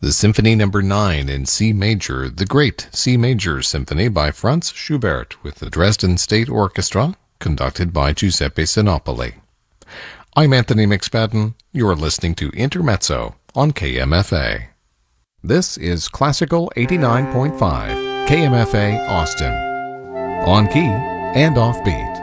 the Symphony No. 9 in C major, the Great C Major Symphony by Franz Schubert with the Dresden State Orchestra, conducted by Giuseppe Sinopoli. I'm Anthony McSpadden. You're listening to Intermezzo on KMFA. This is Classical 89.5, KMFA Austin. On key and offbeat.